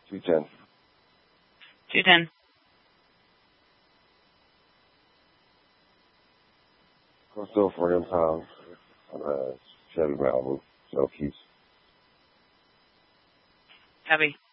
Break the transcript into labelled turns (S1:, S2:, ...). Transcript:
S1: 210.
S2: 210.
S1: Still 40 pounds on a Chevy Malibu, no keys.
S2: Copy.